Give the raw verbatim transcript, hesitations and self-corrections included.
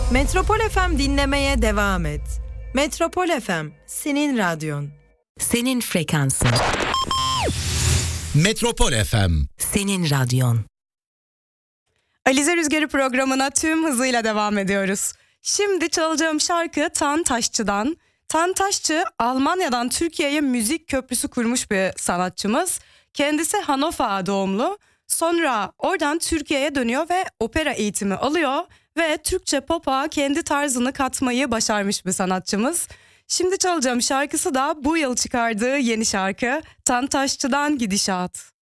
Metropol F M dinlemeye devam et. Metropol F M, senin radyon. Senin frekansın. Metropol F M, senin radyon. Alize Rüzgarı programına tüm hızıyla devam ediyoruz. Şimdi çalacağım şarkı Tan Taşçı'dan. Tan Taşçı, Almanya'dan Türkiye'ye müzik köprüsü kurmuş bir sanatçımız. Kendisi Hannover doğumlu. Sonra oradan Türkiye'ye dönüyor ve opera eğitimi alıyor. Ve Türkçe pop'a kendi tarzını katmayı başarmış bir sanatçımız. Şimdi çalacağım şarkısı da bu yıl çıkardığı yeni şarkı Tan Taşçı'dan Gidişat.